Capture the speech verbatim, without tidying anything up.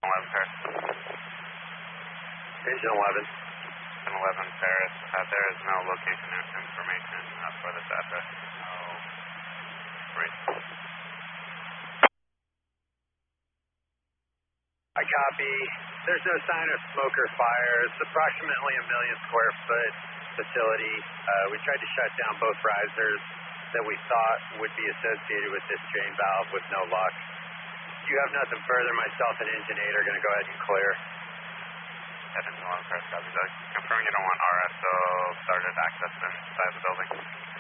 eleven Paris. Station eleven. eleven Paris. Uh, there is no location information uh, for this address. No. Great. I copy. There's no sign of smoke or fire. It's approximately a million square foot facility. Uh, we tried to shut down both risers that we thought would be associated with this drain valve with no luck. If you have nothing further, myself and Engine eight are going to go ahead and clear. Seven eleven Paris, copy that. Confirm you don't want R S O started access inside the building.